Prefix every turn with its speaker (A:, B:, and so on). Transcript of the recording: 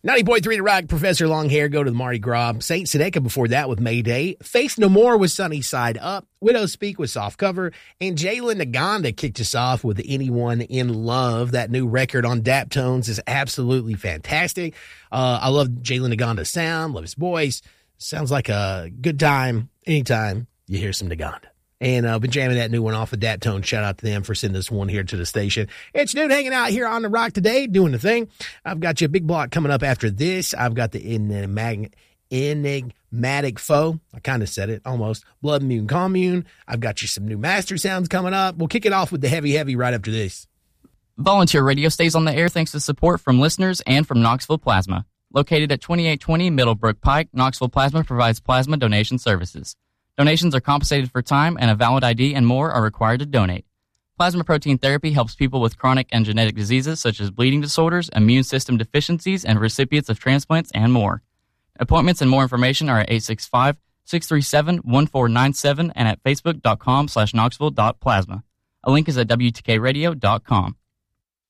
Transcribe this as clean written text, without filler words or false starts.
A: 90.3 The Rock, Professor Longhair, go to the Mardi Gras. Saint Seneca before that with Mayday. Faith No More was Sunny Side Up. Widow Speak with Soft Cover. And Jalen Naganda kicked us off with Anyone in Love. That new record on Daptones is absolutely fantastic. I love Jalen Naganda's sound, love his voice. Sounds like a good time anytime you hear some Naganda. And I've been jamming that new one off of Daptone. Shout out to them for sending this one here to the station. It's Dude hanging out here on The Rock today, doing the thing. I've got you a big block coming up after this. I've got the Enigmatic Foe. I kind of said it, almost. Blood Immune Commune. I've got you some new master sounds coming up. We'll kick it off with the Heavy right after this.
B: Volunteer Radio stays on the air thanks to support from listeners and from Knoxville Plasma. Located at 2820 Middlebrook Pike, Knoxville Plasma provides plasma donation services. Donations are compensated for time, and a valid ID and more are required to donate. Plasma protein therapy helps people with chronic and genetic diseases such as bleeding disorders, immune system deficiencies, and recipients of transplants, and more. Appointments and more information are at 865-637-1497 and at facebook.com/knoxville.plasma. A link is at wtkradio.com.